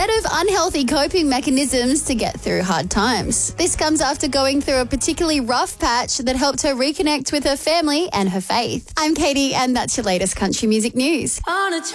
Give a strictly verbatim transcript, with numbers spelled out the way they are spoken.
set of unhealthy coping mechanisms to get through hard times. This comes after going through a particularly rough patch that helped her reconnect with her family and her faith. I'm Katie, and that's your latest country music news. On a